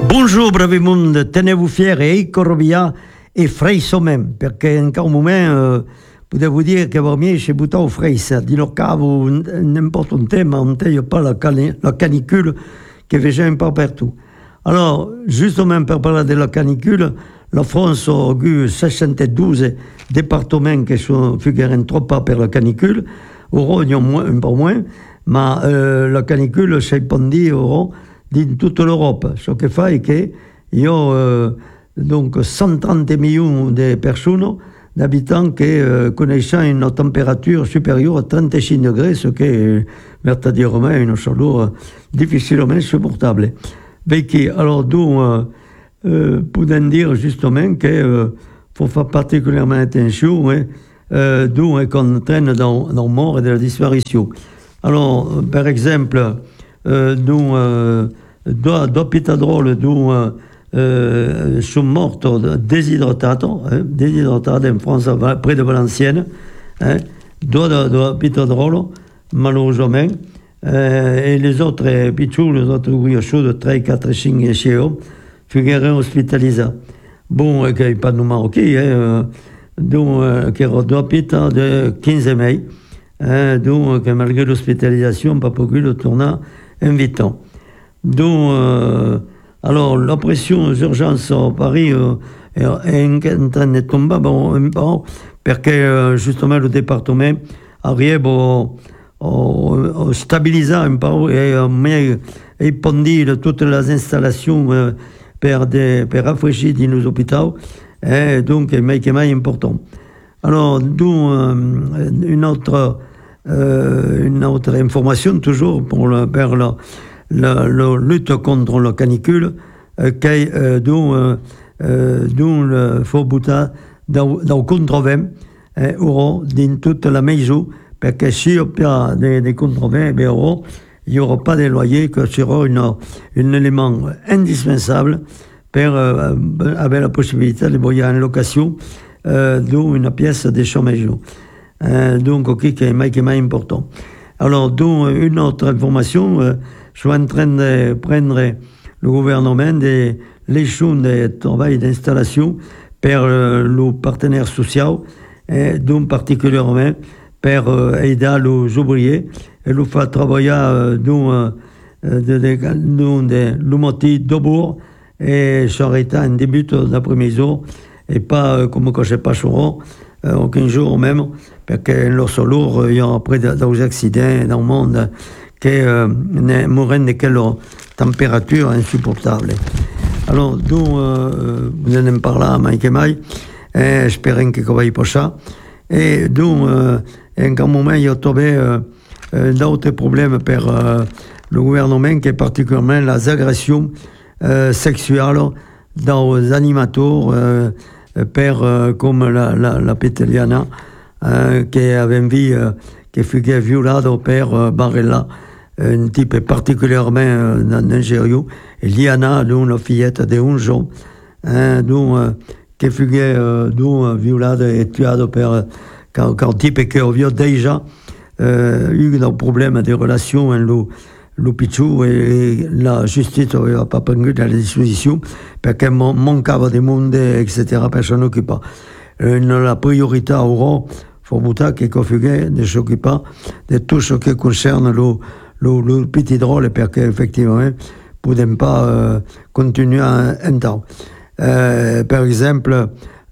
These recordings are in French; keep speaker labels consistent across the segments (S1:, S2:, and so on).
S1: Bonjour bravi monde, tenez-vous fiers et Iccorvia e Freiso même, perché in un moment potete vous dire che per me c'è buttato Freisa, di lo cavo n'importe un tema, on ne pas la canicule qui fait un peu partout. Alors, justement, pour parler de la canicule, la France a eu 72 départements qui sont figurés trop pas per la canicule, il y a un peu moins, mais la canicule, c'est pendant dans toute l'Europe. Ce qui fait qu'il y a donc 130 millions de personnes, d'habitants qui connaissent une température supérieure à 35 degrés, ce qui est verdaderement une chaleur difficilement supportable. Alors, donc, pouvons dire justement qu'il faut faire particulièrement attention, d'où qu'on traîne dans la mort et de la disparition. Alors, par exemple, d'hôpital d'où sont morts déshydratés en France, près de Valenciennes, d'hôpital malheureusement, et les autres pitchous, les autres guillochous de 3, 4, 5 chiots, figurent hospitalisés. Bon, qu'il n'y a pas de marocains, qui est d'hôpital de 15 mai, donc malgré l'hospitalisation, pas beaucoup de tournant invitant. Donc, alors, la pression aux urgences à Paris est en train de tomber un peu, parce que justement le département arrive à stabiliser un peu et à épandir toutes les installations pour rafraîchir dans nos hôpitaux, et donc c'est important. Alors, d'où une autre information, toujours pour la lutte contre la canicule, dont le faut bouter dans contre-vents dans toute la maison, parce que s'il n'y a pas de contre-vents, il n'y aura pas de loyer, que sera un élément indispensable pour avoir la possibilité de voyager en location dans une pièce de chômage. Donc, ok, qui est important. Alors, donc, une autre information, je suis en train de prendre le gouvernement des légions de travail d'installation pour le partenaire social, donc particulièrement pour aider les ouvriers et le faire travailler dans le motif de bourg et s'arrêter en début d'après-midi et pas comme quand je passe aucun jour même, parce que lorsque il y a après des accidents dans le monde qui mourent de quelle température insupportable. Alors, donc, vous en parlez à Mike et Mike, espérons que ça va y passer. Et donc, en un moment, il y a trouvé d'autres problèmes pour le gouvernement, qui est particulièrement les agressions sexuelles dans les animateurs, comme la Pételiana, qui avait vu qui fut violée par Barella, un type particulièrement dangereux, et Liana, une fillette de 11 ans, qui fut violée et tuée par un type qui avait déjà eu des problèmes de relations avec le Pichou, et la justice n'avait pas pris dans les dispositions parce qu'il manquait de monde, etc. Personne n'occupe pas. La priorité aura, faut qu'il confie de s'occuper de tout ce qui concerne le petit drôle, parce qu'effectivement, ne pouvons pas continuer un temps. Par exemple,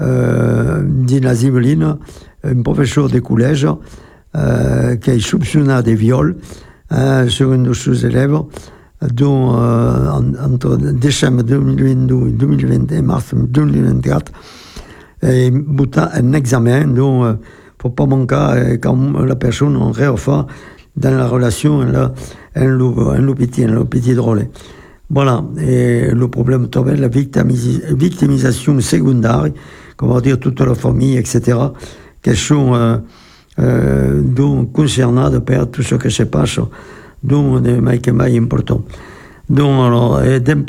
S1: Dina Zimeline, un professeur de collège, qui est soupçonné de viol sur une de ses élèves, dont entre décembre 2022 et 2021, mars 2024, et bouta un examen dont il ne faut pas manquer quand la personne en réfère dans la relation un petit drôle. Voilà, et le problème est la victimisation secondaire, comment dire, toute la famille, etc., qui sont donc concernés par tout ce qui se passe, donc des Mike important. Donc, alors,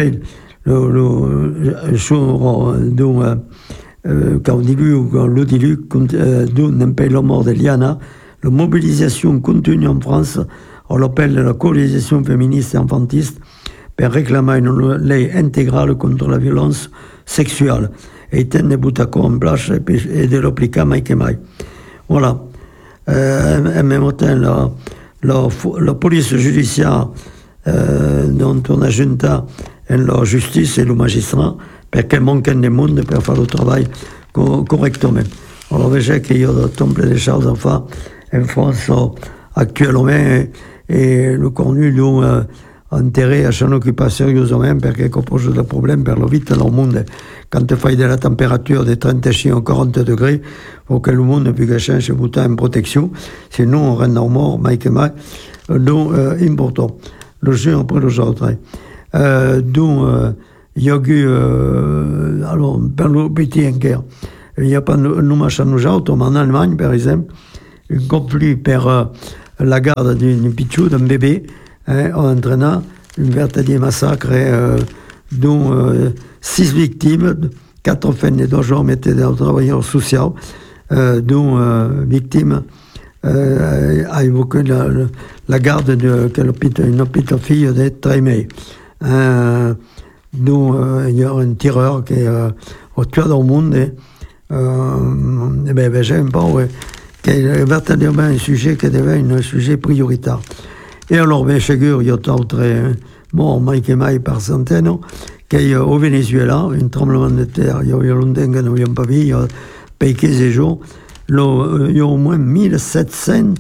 S1: quand on dit la mort de Liana, la mobilisation continue en France, on l'appelle la coalisation féministe et enfantiste, per réclamer une lei intégrale contre la violence sexuelle e intende buttare in place e de l'appliquer mai che mai. Voilà. En même temps, la police judiciaire dont on a junta la justice et le magistrat perché mancano di mondo per fare il lavoro correctamente. Allora vedo che io ho tante di cose a fare in France attualmente e le connu l'ont intérêt à s'en occuper sérieusement perché pose des problèmes per la vita nel mondo. Quand tu fai della temperatura di 35 o 40 degrés, faut que le monde puisse changer en protection, sinon on rend mort, mai che mai, donc important. Le jeu après les autres. Donc, il y a eu, alors, per le petit enquête, il n'y a pas nous marche à nous autres, mais en Allemagne, par exemple, un conflit per la garde d'un pichou, d'un bébé, a entraîné un véritable massacre, dont 6 victimes, 4 femmes et 2 hommes étaient des travailleurs sociaux, dont victime a évoqué la garde d'une petite fille de 3 mois. Donc, il y a un tireur qui est au tué dans le monde. J'aime pas, qui est véritablement un sujet qui devient un sujet prioritaire. Et alors, bien sûr, il y a d'autres morts, mai par centaines, qui au Venezuela, un tremblement de terre, il y a longtemps que nous n'avions pas vu, il y a 15 jours, il y a au moins 1700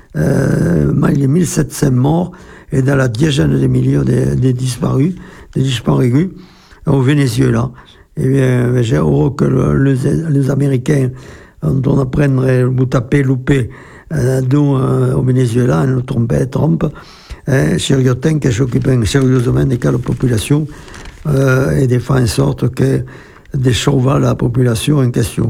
S1: morts et dans la dizaine de milliers de disparus au Venezuela. Et bien, j'ai heureux que les Américains, on apprendrait le bout à loupé au Venezuela, ne trompait Trump, Chiriotin qui s'occupe sérieusement de la population et de faire en sorte que de sauver la population en question.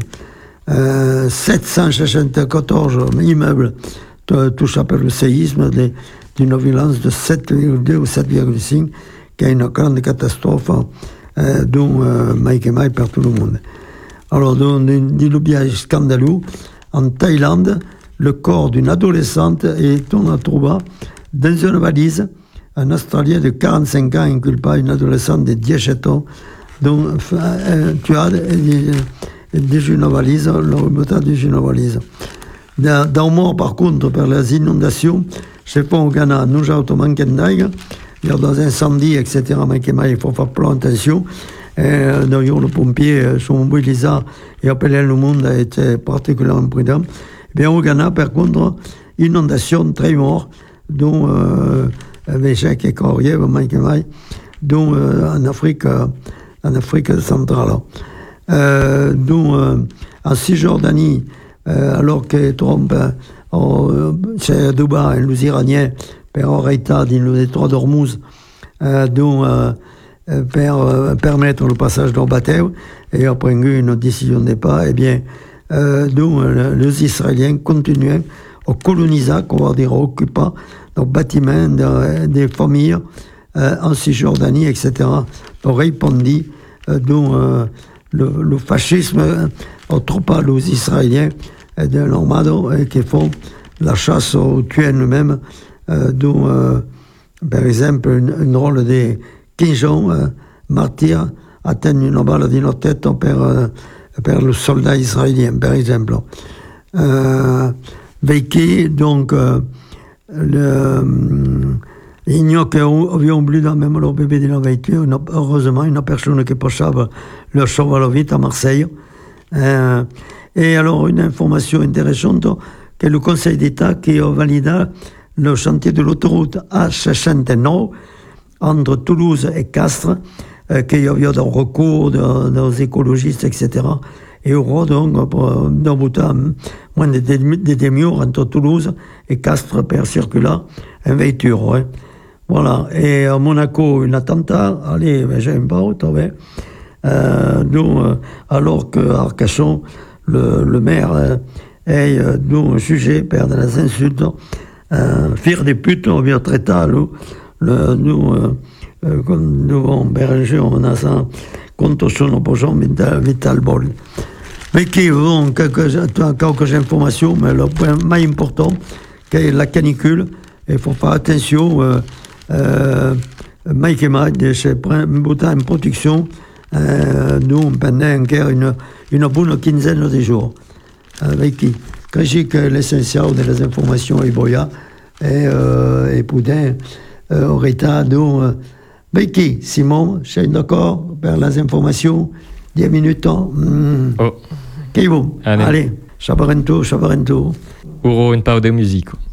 S1: 774 immeubles touchés par le séisme d'une violence de 7,2 ou 7,5, qui est une grande catastrophe dont mai que mai pour tout le monde. Alors, dans un diluviage scandaleux, en Thaïlande, le corps d'une adolescente est trouvé dans une valise. Un Australien de 45 ans inculpa une adolescente de 17 ans dont tué dans une valise, l'hôpital dans une valise. Dans le mort, par contre, par les inondations, je pense au Ghana, nous avons manqué d'ail, il y a des incendies, etc., mais il faut faire plus attention. D'ailleurs, les pompiers sont mobilisés et appeler le monde a été particulièrement prudent. Bien, au Ghana, par contre, inondation très mort, dont Véchec et Corrière, dont en Afrique centrale. Dont en Cisjordanie, alors que Trump, c'est Dubaï, les Iraniens, per arrêter dans le détroit d'Ormuz, dont permettre le passage d'un bateau, et a pris une décision de pas, eh bien, dont les Israéliens continuent à coloniser, qu'on va dire, à occuper nos bâtiments, des familles en Cisjordanie, etc. Pour répondre, dont le fascisme aux troupes, aux Israéliens, de nomades qui font la chasse aux tués eux-mêmes, dont, par exemple, un rôle de 15 ans, martyrs, atteignent une balle dans notre tête per le soldat israélien, par exemple. Vécu, donc, il n'y a qu'avait oublié même le bébé de la voiture, heureusement, une personne qui passait le sauver la vie à Marseille. Et alors, une information intéressante, que le Conseil d'État qui a validé le chantier de l'autoroute A69 entre Toulouse et Castres, qu'il y avait des recours des écologistes, etc. Et au rôle, donc, d'un bout à moins de demi-heure entre Toulouse et Castres per circuler en voiture. Ouais. Voilà. Et à Monaco, un attentat, allez, j'aime pas, alors qu'à Arcachon, le maire est un sujet per des insultes, fier des putes, on vient traiter, nous, Béranger, on a ça contre son opposant Vital Bol. Mais qui ont quelques informations, mais le point plus important, c'est la canicule. Il faut faire attention, Mike et Mike, c'est en production, nous, pendant encore une bonne quinzaine de jours. Avec qui? Quand j'ai que l'essentiel de les informations est boya, et Poudin, aurait été, nous, avec qui? Simon, je suis d'accord, pour les informations, 10 minutes, Oh. Qui vous? Allez, chabarento.
S2: Uro une part de musique.